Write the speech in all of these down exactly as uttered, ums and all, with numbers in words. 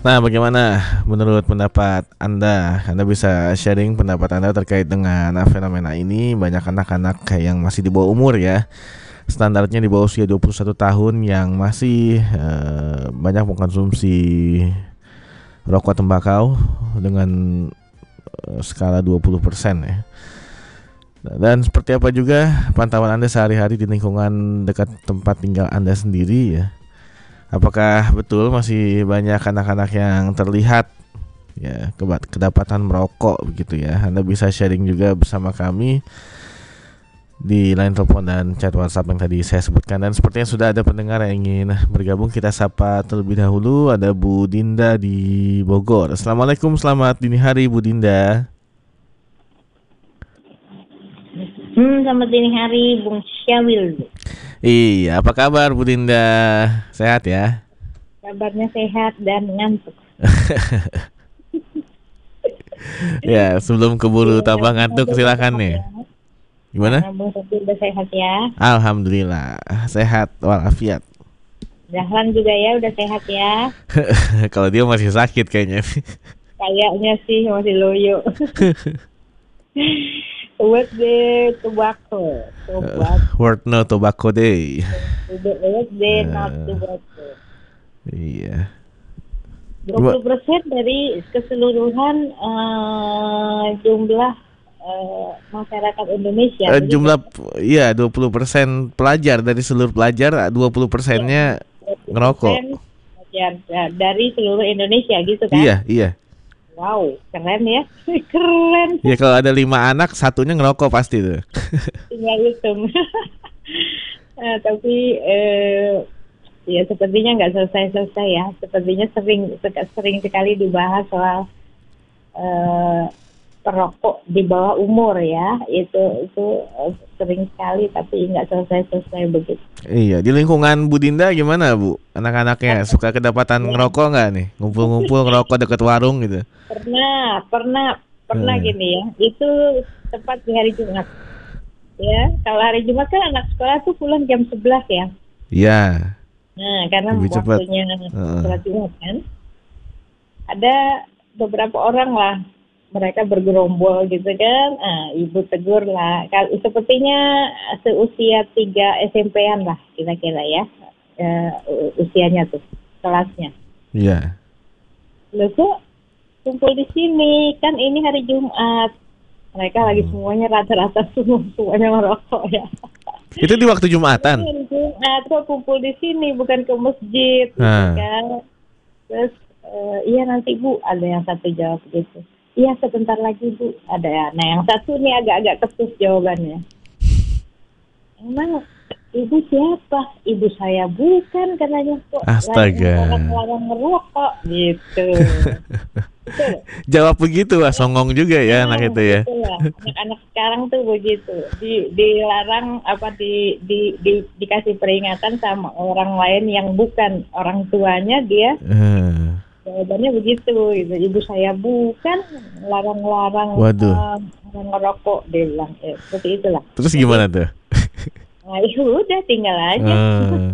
Nah, bagaimana menurut pendapat Anda? Anda bisa sharing pendapat Anda terkait dengan fenomena ini. Banyak anak-anak yang masih di bawah umur ya, standarnya di bawah usia dua puluh satu tahun yang masih uh, banyak mengkonsumsi rokok tembakau dengan uh, skala dua puluh persen ya. Dan seperti apa juga pantauan Anda sehari-hari di lingkungan dekat tempat tinggal Anda sendiri ya? Apakah betul masih banyak anak-anak yang terlihat ya kedapatan merokok begitu ya? Anda bisa sharing juga bersama kami di line telepon dan chat WhatsApp yang tadi saya sebutkan. Dan sepertinya sudah ada pendengar yang ingin bergabung. Kita sapa terlebih dahulu. Ada Bu Dinda di Bogor. Assalamualaikum, selamat dini hari Bu Dinda. Hmm, selamat dini hari, Bung Syawil. Iya, apa kabar Bu Dinda? Sehat ya? Kabarnya sehat dan ngantuk. Ya, sebelum keburu tambah ngantuk silakan nih. Gimana? Bung Syawil udah sehat ya? Alhamdulillah, sehat walafiat. Dahlan juga ya, udah sehat ya? Kalau dia masih sakit kayaknya. Kayaknya sih masih loyo. What the tobacco? Tobacco. Uh, World No Tobacco Day. What the uh, not tobacco? Iya. dua puluh persen dari keseluruhan uh, jumlah uh, masyarakat Indonesia. Uh, jumlah iya dua puluh persen pelajar dari seluruh pelajar, dua puluh persennya ya, ngerokok. Pelajar dari seluruh Indonesia gitu kan? Iya, iya. Wow, keren ya, keren. Ya kalau ada lima anak, satunya ngerokok pasti tuh. Tinggal hitung. Nah, tapi eh, ya sepertinya nggak selesai-selesai ya. Sepertinya sering sering sekali dibahas soal eh, perokok di bawah umur ya. Itu itu eh, sering sekali, tapi nggak selesai-selesai begitu. Iya, di lingkungan Bu Dinda gimana Bu? Anak-anaknya suka kedapatan ya. Ngerokok nggak nih? Ngumpul-ngumpul ngerokok dekat warung gitu? Pernah, pernah, pernah hmm. gini ya. Itu tepat di hari Jumat. Ya, kalau hari Jumat kan anak sekolah tuh pulang jam sebelas ya. Iya. Nah, karena lebih waktunya sholat Jumat kan. Ada beberapa orang lah, mereka bergerombol gitu kan. Nah, ibu tegur lah. Sepertinya seusia tiga S M P-an lah kira-kira ya. Uh, usianya tuh, kelasnya. Iya. Loh kok kumpul di sini? Kan ini hari Jumat. Mereka hmm. lagi semuanya rata-rata semua semuanya merokok ya. Itu di waktu Jumatan? Hari Jumat kok kumpul di sini, bukan ke masjid gitu kan. Terus uh, iya nanti Bu, ada yang satu jawab gitu. Iya sebentar lagi Bu, ada ya. Nah yang satu nih agak-agak ketus jawabannya. Emang ibu siapa? Ibu saya bukan katanya kok. Astaga. Orang-orang merokok gitu. Jawab begitu lah, songong juga ya nah, anak itu ya. Anak-anak sekarang tuh begitu. Di, dilarang apa di, di, di dikasih peringatan sama orang lain yang bukan orang tuanya dia. Uh. Jawabannya begitu gitu. Ibu saya bukan larang-larang uh, ngerokok dia bilang eh, seperti itulah. Terus gimana tuh? Nah itu udah tinggal aja. Uh.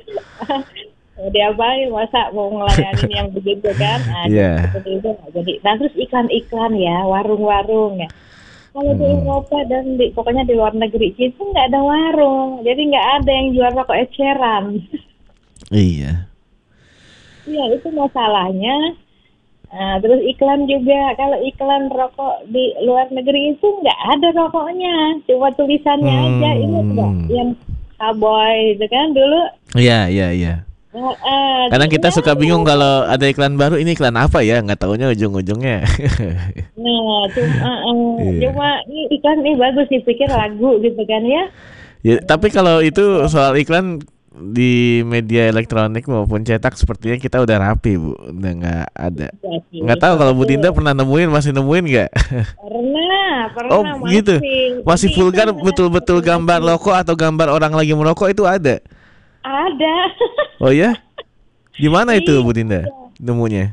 Dia apa masa mau ngelayanin yang begitu kan? Nah, yeah. Seperti itu. Jadi nah terus iklan-iklan ya, warung-warung ya. Kalau hmm. di Eropa dan di, pokoknya di luar negeri itu nggak ada warung, jadi nggak ada yang jual rokok eceran. Iya. Iya itu masalahnya. Nah, terus iklan juga, kalau iklan rokok di luar negeri itu nggak ada rokoknya, cuma tulisannya hmm. aja. Ini enggak yang cowboy itu kan dulu. Iya iya iya. Nah, uh, Kadang kita suka bingung kalau ada iklan baru, ini iklan apa ya, nggak taunya ujung-ujungnya. Nah cuma uh, iya. cuma ini iklan ini bagus dipikir lagu gitu kan ya. Ya tapi kalau itu soal iklan di media elektronik maupun cetak sepertinya kita udah rapi Bu, udah nggak ada. Nggak tahu kalau Bu Dinda pernah nemuin, masih nemuin nggak? Pernah, pernah. Oh masih. Gitu, masih vulgar betul-betul gambar rokok atau gambar orang lagi merokok itu ada? Ada. Oh ya? Gimana itu Bu Dinda nemunya?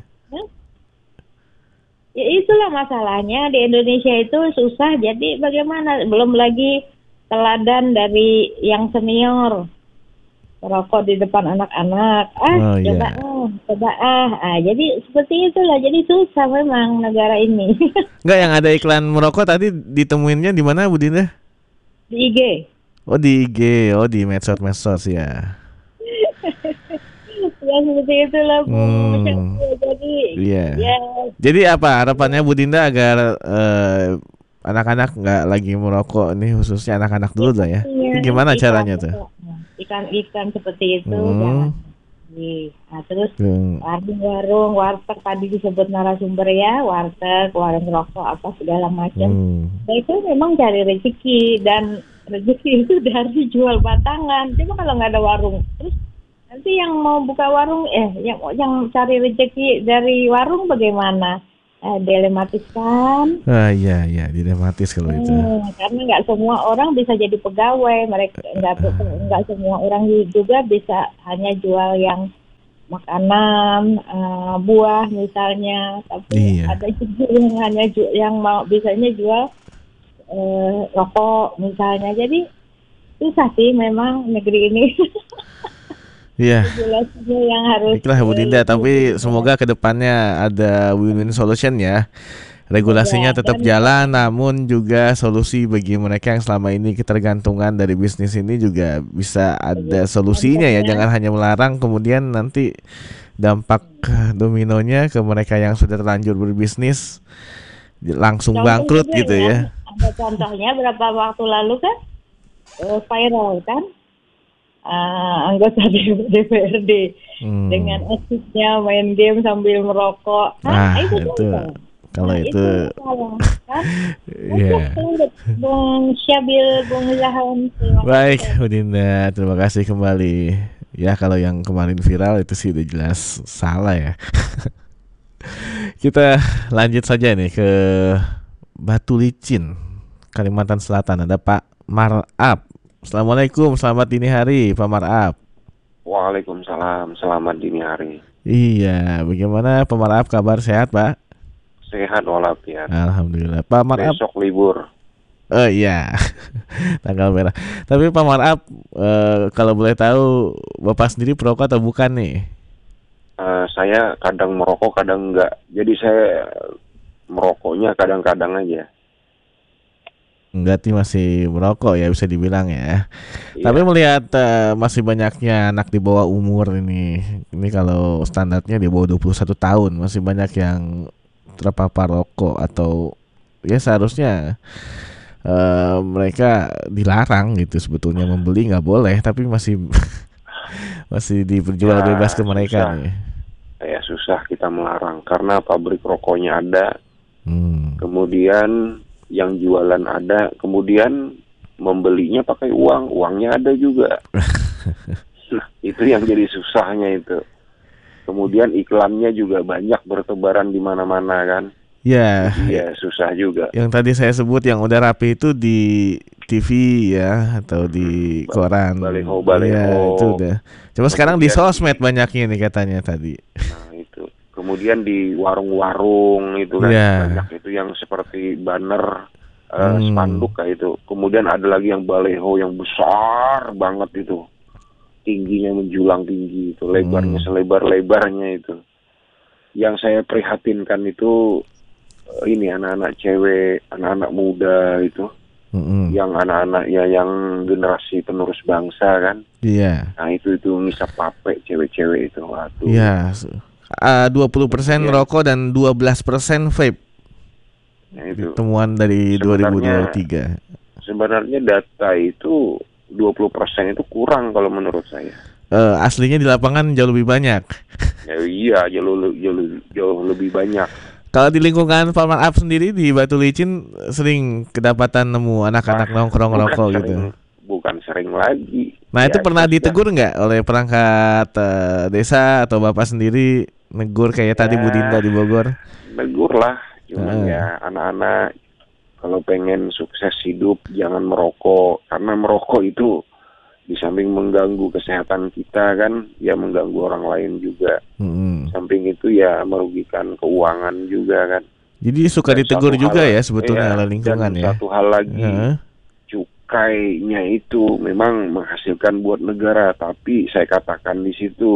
Ya itulah masalahnya di Indonesia itu susah. Jadi bagaimana? Belum lagi teladan dari yang senior. Merokok di depan anak-anak. Ah, oh, coba yeah. ah, Oh, coba ah, ah, jadi seperti itulah. Jadi susah memang negara ini. Enggak, yang ada iklan merokok tadi ditemuinnya di mana Bu Dinda? Di I G. Oh di I G, oh di medsos-medsos ya. Ya seperti itulah Bu. Hmm. Jadi, Iya. ya. Jadi apa harapannya Bu Dinda agar eh, anak-anak nggak lagi merokok nih, khususnya anak-anak dulu lah ya. Ini gimana Iklan- caranya tuh? Iklan-iklan seperti itu Hmm. jangan. Nah, terus Hmm. warung-warung, warteg tadi disebut narasumber ya, warteg, warung rokok apa segala macam. Hmm. Nah, itu memang cari rezeki dan rezeki itu dari jual batangan. Cuma kalau nggak ada warung, terus nanti yang mau buka warung, eh yang yang cari rezeki dari warung bagaimana? Eh, dilematis kan? Ah iya iya dilematis kalau itu. Hmm, karena nggak semua orang bisa jadi pegawai, mereka nggak nggak semua orang juga bisa hanya jual yang makanan, eh, buah misalnya, tapi Iya. ada juga yang hanya ju- yang mau bisanya jual eh, rokok misalnya. Jadi susah sih memang negeri ini. Iya. Regulasinya yang harus. Baiklah Bu Dinda, tapi semoga kedepannya ada win-win solution ya. Regulasinya Ya, tetap dan- jalan, namun juga solusi bagi mereka yang selama ini ketergantungan dari bisnis ini juga bisa ada solusinya ya. Jangan hanya melarang, kemudian nanti dampak dominonya ke mereka yang sudah terlanjur berbisnis langsung Contoh bangkrut juga gitu ya. Ada contohnya berapa waktu lalu kan eh, viral kan eh, anggota D P R D Hmm. dengan exitnya main game sambil merokok. Ah, Nah, itu itu contoh. kalau Nah, itu salah, kan? Iya. Untuk Bung Syabil, Bung Zahan. terima Baik, kasih. Bu Dinda, terima kasih kembali. Ya, kalau yang kemarin viral itu sih udah jelas salah ya. Kita lanjut saja nih ke Batu Licin, Kalimantan Selatan. Ada Pak Marap. Assalamualaikum, selamat dini hari, Pak Marap. Waalaikumsalam, selamat dini hari. Iya, bagaimana Pak Marap, kabar sehat Pak? Sehat walafiat. Alhamdulillah. Pak Marap, Besok libur. oh iya, tanggal merah. Tapi Pak Marap, eh, kalau boleh tahu, Bapak sendiri perokok atau bukan nih? Eh, saya kadang merokok, kadang enggak. Jadi saya merokoknya kadang-kadang aja. Enggak, sih masih merokok ya, bisa dibilang ya. Iya. Tapi melihat eh, masih banyaknya anak di bawah umur ini, ini kalau standarnya di bawah dua puluh satu tahun, masih banyak yang terpapar rokok atau ya seharusnya eh, mereka dilarang gitu sebetulnya, membeli nggak boleh, tapi masih masih diperjual Ya, bebas ke mereka susah. nih. Ya susah kita melarang karena pabrik rokoknya ada, Hmm. kemudian yang jualan ada, kemudian membelinya pakai uang, uangnya ada juga. Nah, itu yang jadi susahnya itu. Kemudian iklannya juga banyak bertebaran di mana-mana kan. Ya, Iya, susah juga. yang tadi saya sebut yang udah rapi itu di T V ya atau di Ba- koran. baliho, baliho. Iya, itu udah. Cuma sekarang di Kemudian- sosmed banyaknya nih katanya tadi. Nah, itu. Kemudian di warung-warung itu kan Iya. banyak itu yang seperti banner eh, Hmm. spanduk kayak itu. Kemudian ada lagi yang baleho yang besar banget itu. Tingginya menjulang tinggi itu, lebarnya Hmm. selebar-lebarnya itu. Yang saya prihatinkan itu eh, ini anak-anak cewek, anak-anak muda itu, Mm-mm. yang anak-anaknya yang generasi penerus bangsa kan. Iya. Nah, itu itu ngisap pape cewek-cewek itu. Waduh. Iya. Uh, dua puluh persen Iya. rokok dan dua belas persen vape. Nah, itu. Temuan dari dua ribu dua puluh tiga. Sebenarnya data itu dua puluh persen itu kurang kalau menurut saya. Uh, aslinya di lapangan jauh lebih banyak. Ya, iya, jauh, jauh, jauh lebih banyak. Kalau di lingkungan Pak Marap sendiri di Batu Licin sering kedapatan nemu anak-anak Nah, nongkrong bukan rokok sering, gitu. Bukan sering lagi. Nah, itu Ya, pernah sudah. ditegur nggak oleh perangkat eh, desa atau Bapak sendiri negur kayak tadi Bu Ya. Dinda di Bogor? Negur lah. Cuman Heeh. ya anak-anak kalau pengen sukses hidup jangan merokok. Karena merokok itu di samping mengganggu kesehatan kita kan, ya mengganggu orang lain juga. Mm-mm. Samping itu ya merugikan keuangan juga kan. Jadi suka Dan ditegur satu juga hal- ya sebetulnya iya, oleh lingkungan dan ya. satu hal lagi, Heeh. cukainya itu memang menghasilkan buat negara, tapi saya katakan di situ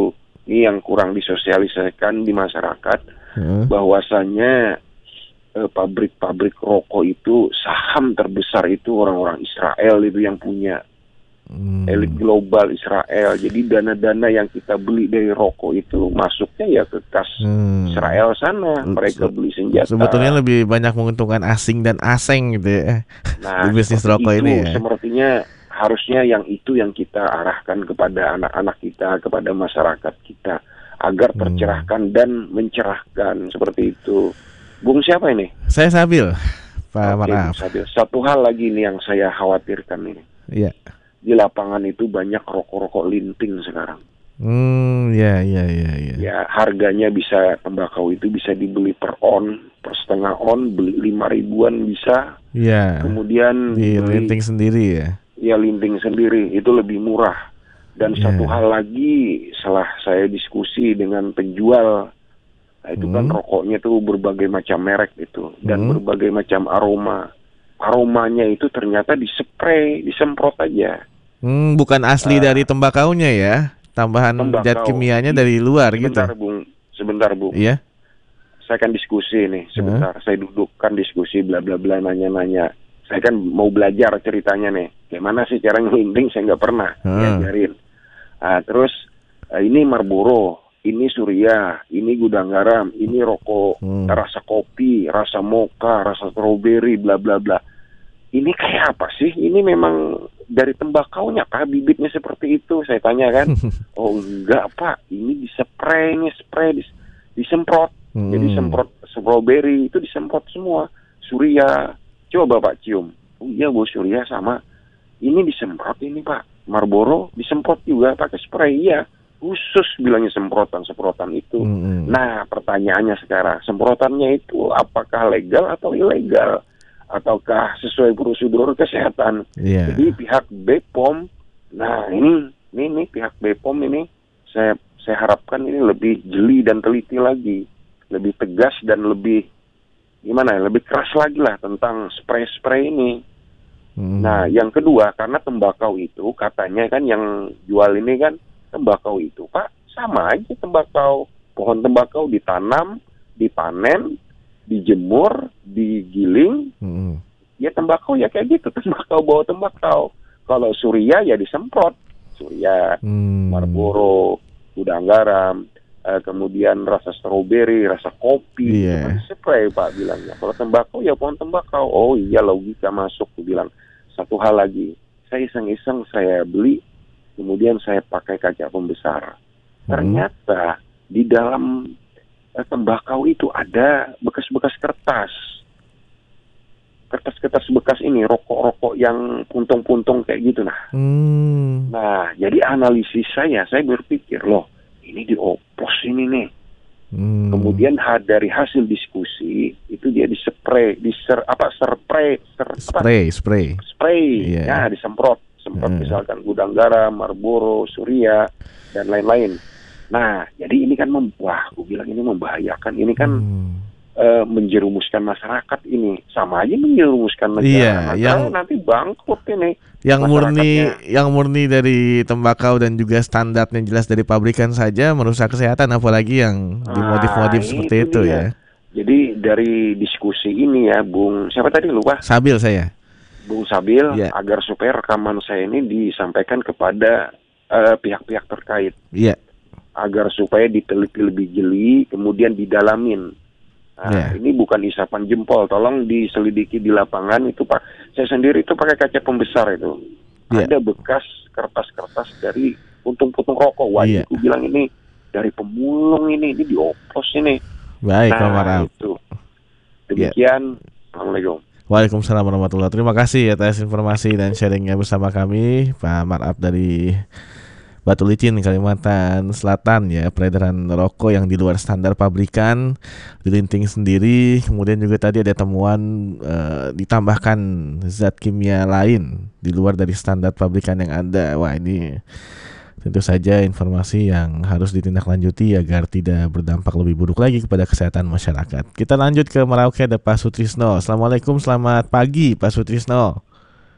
ini yang kurang disosialisasikan di masyarakat, hmm. bahwasannya eh, pabrik-pabrik rokok itu saham terbesar itu orang-orang Israel itu yang punya. Hmm. Elit global Israel. Jadi dana-dana yang kita beli dari rokok itu masuknya ya ke kas hmm. Israel sana. Mereka beli senjata. Sebetulnya lebih banyak menguntungkan asing dan aseng gitu ya. Nah, di bisnis rokok itu, ini ya. Sepertinya harusnya yang itu yang kita arahkan kepada anak-anak kita, kepada masyarakat kita, agar tercerahkan hmm. dan mencerahkan seperti itu. Bung siapa ini? Saya Sabil, Pak Oke, Maraf. Sabil. Satu hal lagi nih yang saya khawatirkan ini. Iya. Di lapangan itu banyak rokok-rokok linting sekarang. Hmm, ya, ya, ya, ya. Ya, harganya bisa tembakau itu bisa dibeli per on, per setengah on, beli lima ribuan bisa. Iya. Kemudian di linting sendiri ya. Ya, linting sendiri itu lebih murah. Dan yeah. satu hal lagi, setelah saya diskusi dengan penjual, nah itu hmm. kan rokoknya tuh berbagai macam merek itu dan hmm. berbagai macam aroma. Aromanya itu ternyata dispray, disemprot aja. Hmm, bukan asli uh, dari tembakaunya ya, tambahan tembakau. Zat kimianya dari luar sebentar, gitu. Bung, sebentar Bung. Iya. Saya kan diskusi nih, sebentar. Uh. Saya dudukkan diskusi, bla bla bla, nanya-nanya. Saya kan mau belajar ceritanya nih. Gimana sih cara ngelinting? Saya nggak pernah uh. diajarin. Nah, terus uh, ini Marlboro, ini Surya, ini Gudang Garam, ini rokok hmm. rasa kopi, rasa mocha, rasa strawberry, bla bla bla. Ini kayak apa sih? Ini memang dari tembakaunya kah bibitnya seperti itu? Saya tanya kan. Oh enggak Pak, ini dispray, ini spray, dis, disemprot. Hmm. Jadi semprot strawberry itu disemprot semua. Surya, coba Pak cium. Oh iya Bu, Surya sama. Ini disemprot ini Pak. Marlboro disemprot juga pakai spray, iya. Khusus bilangnya semprotan-semprotan itu. Hmm. Nah pertanyaannya sekarang, semprotannya itu apakah legal atau ilegal? Ataukah sesuai prosedur kesehatan? Yeah. Jadi pihak B P O M, nah ini, ini, ini pihak B P O M ini, saya, saya harapkan ini lebih jeli dan teliti lagi, lebih tegas dan lebih gimana ya, lebih keras lagi lah tentang spray-spray ini. Hmm. Nah, yang kedua, karena tembakau itu katanya kan yang jual ini kan tembakau itu, Pak, sama aja tembakau, pohon tembakau ditanam, dipanen, dijemur, digiling, hmm. ya tembakau ya kayak gitu, tembakau bawa tembakau. Kalau Surya ya disemprot, Surya, hmm. Marlboro, Gudang Garam, eh, kemudian rasa stroberi, rasa kopi, yeah. Itu kan spray Pak bilangnya. Kalau tembakau ya pohon tembakau. Oh iya logika masuk, tuh bilang. Satu hal lagi, saya iseng-iseng saya beli, kemudian saya pakai kaca pembesar. Hmm. Ternyata di dalam tembakau itu ada bekas-bekas kertas. Kertas-kertas bekas ini, rokok-rokok yang puntung-puntung kayak gitu nah. Hmm. Nah, jadi analisis saya, saya berpikir, loh, ini dioplos ini nih. Hmm. Kemudian dari hasil diskusi, itu dia dispray, diser, apa, serpray, ser, spray, apa? spray. Spray, yeah. Ya, disemprot. Semprot hmm. misalkan Gudang Garam, Marlboro, Surya, dan lain-lain. Nah, jadi ini kan, mem- wah, aku bilang ini membahayakan. Ini kan hmm. uh, menjerumuskan masyarakat ini. Sama aja menjerumuskan negara. Iya, nah, yang nanti bangkrut ini. Yang murni, yang murni dari tembakau dan juga standarnya jelas dari pabrikan saja merusak kesehatan, apalagi yang dimodif-modif nah, seperti itu, itu ya. Jadi dari diskusi ini ya, Bung, siapa tadi lupa? Sabil saya. Bung Sabil, ya. Agar supaya rekaman saya ini disampaikan kepada uh, pihak-pihak terkait. Iya. Agar supaya diteliti lebih jeli, kemudian didalamin. Nah, yeah. Ini bukan isapan jempol, tolong diselidiki di lapangan itu Pak. Saya sendiri itu pakai kaca pembesar itu. Yeah. Ada bekas kertas-kertas dari puntung-puntung rokok. Wah, yeah. Aku bilang ini dari pemulung ini, ini dioplos ini. Baik, Pak nah, itu. Demikian, yeah. Assalamualaikum. Waalaikumsalam warahmatullahi wabarakatuh. Terima kasih atas informasi dan sharingnya bersama kami, Pak Maraf dari Batu Licin, Kalimantan Selatan ya. Peredaran rokok yang di luar standar pabrikan, dilinting sendiri. Kemudian juga tadi ada temuan uh, ditambahkan zat kimia lain di luar dari standar pabrikan yang ada. Wah, ini tentu saja informasi yang harus ditindaklanjuti agar tidak berdampak lebih buruk lagi kepada kesehatan masyarakat. Kita lanjut ke Merauke, ada Pak Sutrisno. Assalamualaikum, selamat pagi Pak Sutrisno.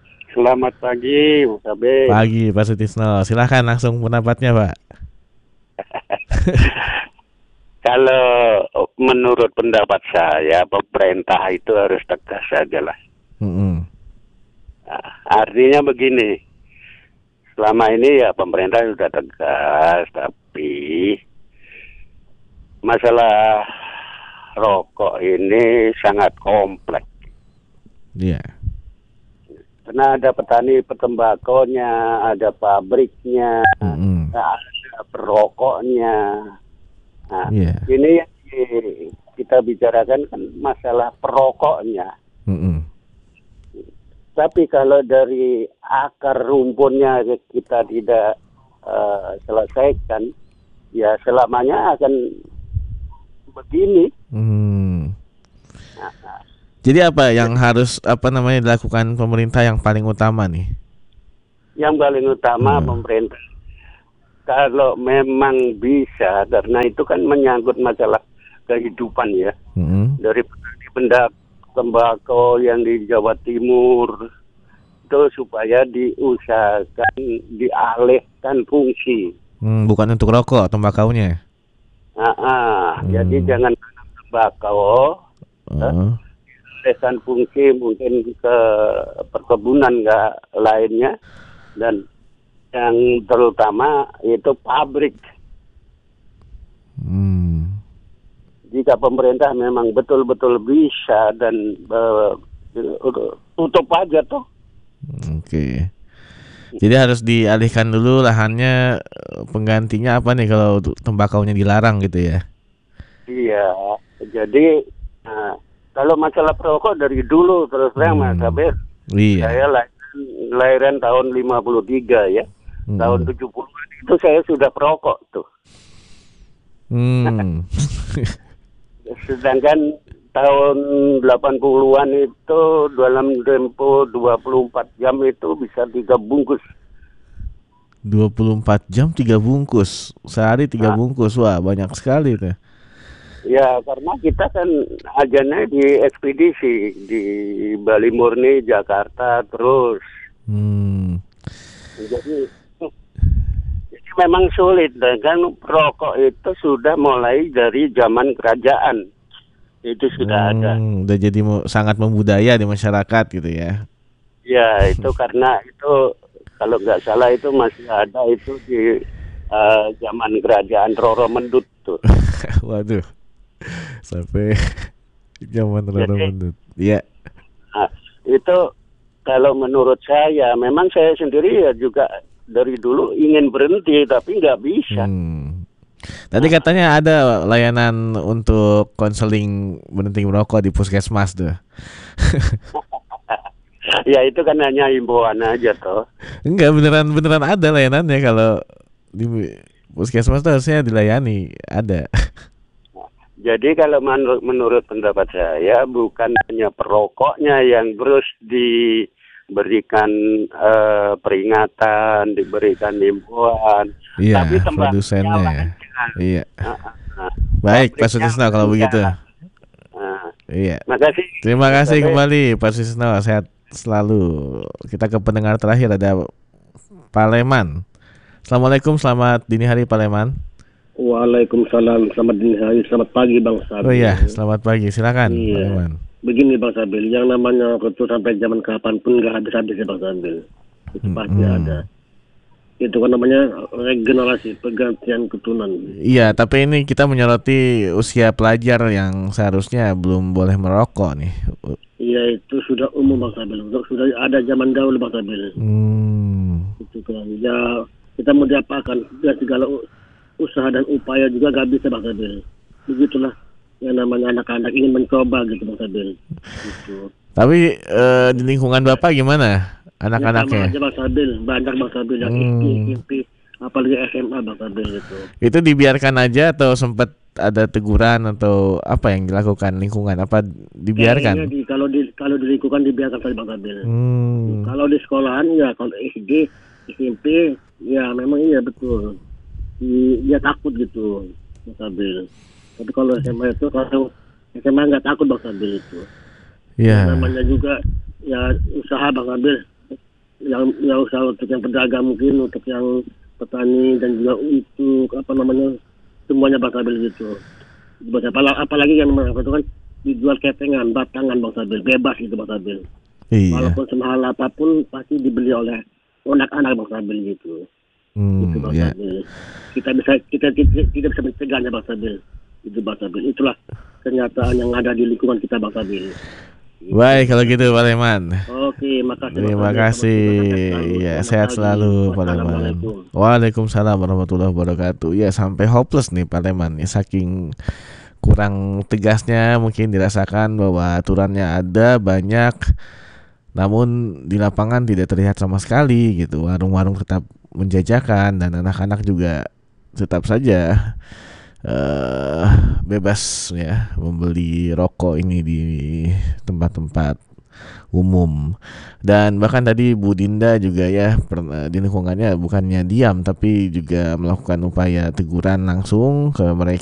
Selamat pagi, Bu Sabe. Pagi, Pak Sutisno. Silahkan langsung pendapatnya, Pak. Kalau menurut pendapat saya, pemerintah itu harus tegas saja lah. Mm-hmm. Nah, artinya begini, selama ini ya pemerintah sudah tegas, tapi masalah rokok ini sangat kompleks. Iya. Yeah. Karena ada petani petembakonya, ada pabriknya, mm-hmm. ada perokoknya. Nah, yeah. ini yang kita bicarakan kan masalah perokoknya. Mm-hmm. Tapi kalau dari akar rumputnya kita tidak uh, selesaikan, ya selamanya akan begini. Hmm. Nah, jadi apa yang harus apa namanya dilakukan pemerintah yang paling utama nih? Yang paling utama hmm. pemerintah, kalau memang bisa, karena itu kan menyangkut masalah kehidupan ya, hmm. dari benda tembakau yang di Jawa Timur itu supaya diusahakan dialihkan fungsi. Hmm, bukan untuk rokok tembakaunya. Nah, ah, hmm. jadi jangan tembakau, uh. dialihkan fungsi mungkin ke perkebunan nggak lainnya, dan yang terutama itu pabrik. Hmm. Jika pemerintah memang betul-betul bisa dan uh, tutup aja tuh. Oke. Okay. Jadi harus dialihkan dulu lahannya, penggantinya apa nih kalau tembakaunya dilarang gitu ya? Iya. Jadi nah, kalau masalah perokok dari dulu terus terang hmm. Mas Abel. Iya. Saya lahiran, lahiran tahun lima puluh tiga ya. Hmm. Tahun tujuh puluhan itu saya sudah perokok tuh. Hmm. Sedangkan tahun delapan puluhan itu dalam tempo dua puluh empat jam itu bisa tiga bungkus. dua puluh empat jam tiga bungkus. Sehari tiga nah. bungkus. Wah, banyak sekali tuh. Ya, karena kita kan ajannya di ekspedisi di Bali Murni, Jakarta terus. Hmm. Jadi Jadi memang sulit, dan kan rokok itu sudah mulai dari zaman kerajaan. Itu sudah hmm, ada. Udah jadi sangat membudaya di masyarakat gitu ya. Ya, itu karena itu kalau nggak salah itu masih ada itu di uh, zaman kerajaan Roro Mendut tuh. Waduh. Sampai zaman Roro Mendut. Iya. Nah, itu kalau menurut saya, memang saya sendiri ya juga dari dulu ingin berhenti tapi nggak bisa. Hmm. Tadi katanya ada layanan untuk konseling berhenti merokok di puskesmas tuh. Ya itu kan hanya himbauan aja toh. Enggak, beneran beneran ada layanannya kalau di puskesmas tuh harusnya dilayani, ada. Jadi kalau menurut, menurut pendapat saya bukan hanya perokoknya yang terus diberikan uh, peringatan, diberikan himbauan, iya, tapi produsennya. Iya. Uh, uh, Baik, Pak Sutisno kalau begitu. Uh, iya. Makasih. Terima kasih kembali Pak Sutisno, sehat selalu. Kita ke pendengar terakhir ada Pak Leman. Assalamualaikum, selamat dini hari Pak Leman. Waalaikumsalam, selamat dini hari, selamat pagi Bang Sabil. Oh iya, selamat pagi, silakan iya. Pak Leman. Begini Bang Sabil, yang namanya itu sampai zaman kapanpun nggak habis-habis ya Bang Sabil. Itu hmm, pasti hmm. ada. Itu kan namanya regenerasi, pergantian keturunan. Iya, tapi ini kita menyoroti usia pelajar yang seharusnya belum boleh merokok nih. Iya, itu sudah umum Bang Sabil. Sudah ada zaman dahulu Bang Sabil. Hmm. Itu kan. Ya, kita mau diapakan? Ya, segala usaha dan upaya juga gak bisa Bang Sabil. Begitulah yang namanya anak-anak ingin mencoba gitu Bang Sabil. Gitu. Tapi uh, di lingkungan Bapak gimana? Anak-anaknya? Ya, sama aja Bang Sabil, banyak Bang Sabil yang hmm. I P, apalagi S M A Bang Sabil gitu. Itu dibiarkan aja atau sempat ada teguran atau apa yang dilakukan lingkungan? Apa dibiarkan? Eh, di, kalau di kalau di lingkungan dibiarkan saja Bang Sabil. Hmm. Kalau di sekolahan ya, kalau S D, S M P ya memang iya betul. Dia takut gitu Bang Sabil. Tapi kalau S M A itu, kalau S M A nggak takut Bang Sabil itu. Iya. Yeah. Namanya juga ya usaha Bang Sabil. Yang, yang usaha untuk yang pedagang mungkin, untuk yang petani dan juga untuk apa namanya semuanya Bang Sabil gitu. Apalagi, apalagi yang memang itu kan dijual ketengan, batangan Bang Sabil, bebas gitu Bang Sabil. Iya. Walaupun semahal apapun pasti dibeli oleh anak-anak Bang Sabil gitu. Hmm, Itu Bang ya. Sabil. Kita bisa kita tidak kita bisa mencegahnya Bang Sabil. Itu Bang Sabil. Itulah kenyataan yang ada di lingkungan kita Bang Sabil. Baik kalau gitu Pak Leman. Oke, makasih. Terima kasih. Ya, sehat selalu Pak Leman. Waalaikumsalam warahmatullahi wabarakatuh. Ya, sampai hopeless nih Pak Leman. Ya, saking kurang tegasnya mungkin dirasakan bahwa aturannya ada banyak, namun di lapangan tidak terlihat sama sekali gitu. Warung-warung tetap menjajakan dan anak-anak juga tetap saja Uh, bebas ya membeli rokok ini di tempat-tempat umum. Dan bahkan tadi Bu Dinda juga ya pernah di lingkungannya bukannya diam tapi juga melakukan upaya teguran langsung ke mereka